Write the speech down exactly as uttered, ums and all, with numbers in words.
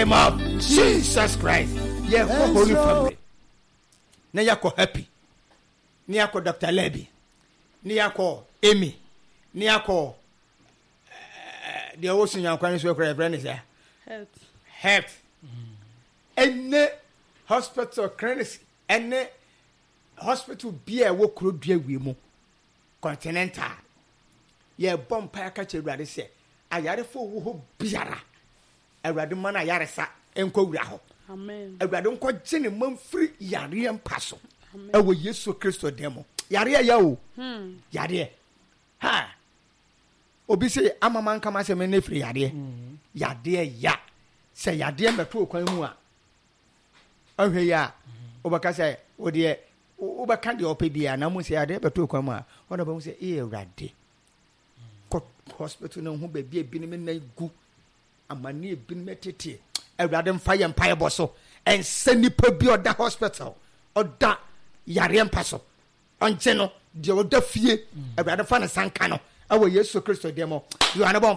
name of Jesus Christ. Yeah, for Holy Family. Na yako Happy. Ni yako Doctor Leby. Ni yako Amy. Ni yako the ocean you can so for friend is there. Health. Health. Ene hospital clinics ene hospital bia wo kro dua wi mu. Continental. Ye bom pa ka che Awurade se ayare fo wo ho biara. Awurade man ayare sa enko wura ho. Amen. Awurade nko gye ne manfiri yare mpaso. Amen. Ewo Yesu Kristo demo. Yare ya o. Hmm. Yare. Ha. Obi se amama nka ma se me nefiri yare. Mhm. Yare ya. Se yare meto kwan mu a. Ahwe ya. Obaka se ode obaka de opebia na mu se yare beto kwan mu a. Ona ba mu se e Awurade. Ko hospital no ho ba bia bi ne na gu. Amani bi ne metete. Awurade mfa ye mpa ye boso. Ense nipa bi oda hospital. Oda yare mpaso. Onche no de oda fie. Awurade fa ne sanka no. Awo Yesu Kristo demo. You are